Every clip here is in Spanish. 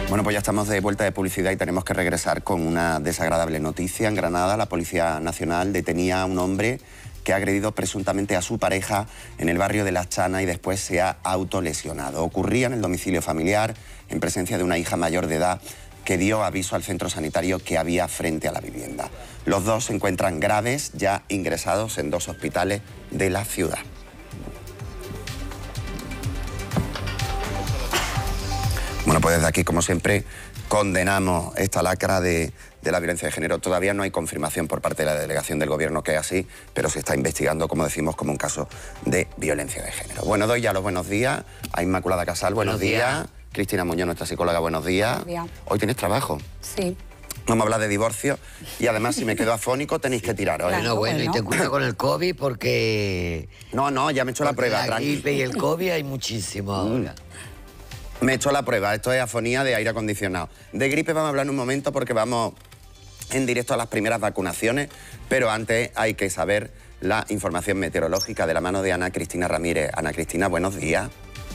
Bueno, pues ya estamos de vuelta de publicidad y tenemos que regresar con una desagradable noticia. En Granada, la Policía Nacional detenía a un hombre que ha agredido presuntamente a su pareja en el barrio de Las Chanas y después se ha autolesionado. Ocurría en el domicilio familiar, en presencia de una hija mayor de edad que dio aviso al centro sanitario que había frente a la vivienda. Los dos se encuentran graves, ya ingresados en 2 hospitales de la ciudad. Bueno, pues desde aquí, como siempre, condenamos esta lacra de la violencia de género. Todavía no hay confirmación por parte de la delegación del Gobierno que es así, pero se está investigando, como decimos, como un caso de violencia de género. Bueno, doy ya los buenos días a Inmaculada Casal, buenos días. Cristina Muñoz, nuestra psicóloga, buenos días. Hoy tienes trabajo. Sí. Vamos a hablar de divorcio y además si me quedo afónico tenéis que tiraros. Bueno, y ten cuidado con el COVID porque... No, ya me he hecho la prueba. La gripe y el COVID hay muchísimo ahora. Me he hecho la prueba, esto es afonía de aire acondicionado. De gripe vamos a hablar en un momento porque vamos en directo a las primeras vacunaciones, pero antes hay que saber la información meteorológica de la mano de Ana Cristina Ramírez. Ana Cristina, buenos días.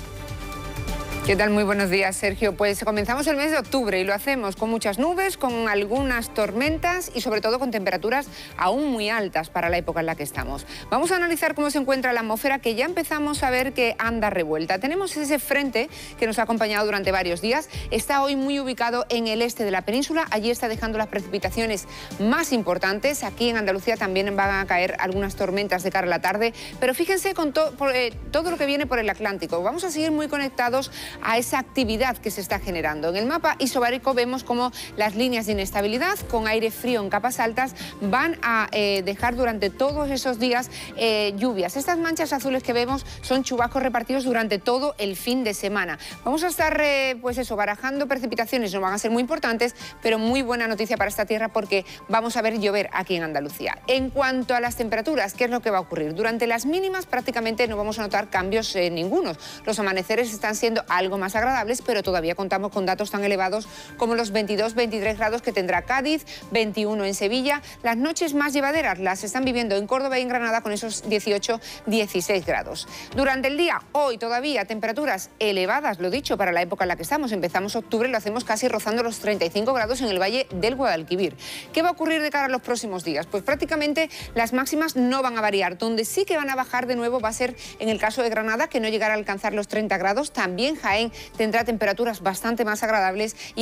¿Qué tal? Muy buenos días, Sergio. Pues comenzamos el mes de octubre y lo hacemos con muchas nubes, con algunas tormentas y sobre todo con temperaturas aún muy altas para la época en la que estamos. Vamos a analizar cómo se encuentra la atmósfera, que ya empezamos a ver que anda revuelta. Tenemos ese frente que nos ha acompañado durante varios días. Está hoy muy ubicado en el este de la península. Allí está dejando las precipitaciones más importantes. Aquí en Andalucía también van a caer algunas tormentas de cara a la tarde. Pero fíjense con todo lo que viene por el Atlántico. Vamos a seguir muy conectados a esa actividad que se está generando. En el mapa isobárico vemos como las líneas de inestabilidad con aire frío en capas altas van a dejar durante todos esos días lluvias. Estas manchas azules que vemos son chubascos repartidos durante todo el fin de semana. Vamos a estar, barajando precipitaciones, no van a ser muy importantes, pero muy buena noticia para esta tierra porque vamos a ver llover aquí en Andalucía. En cuanto a las temperaturas, ¿qué es lo que va a ocurrir? Durante las mínimas prácticamente no vamos a notar cambios ningunos. Los amaneceres están siendo algo más agradables, pero todavía contamos con datos tan elevados como los 22-23 grados que tendrá Cádiz, 21 en Sevilla. Las noches más llevaderas las están viviendo en Córdoba y en Granada con esos 18-16 grados. Durante el día, hoy todavía temperaturas elevadas, lo dicho, para la época en la que estamos. Empezamos octubre, lo hacemos casi rozando los 35 grados en el Valle del Guadalquivir. ¿Qué va a ocurrir de cara a los próximos días? Pues prácticamente las máximas no van a variar. Donde sí que van a bajar de nuevo va a ser en el caso de Granada, que no llegará a alcanzar los 30 grados. También Jaén tendrá temperaturas bastante más agradables.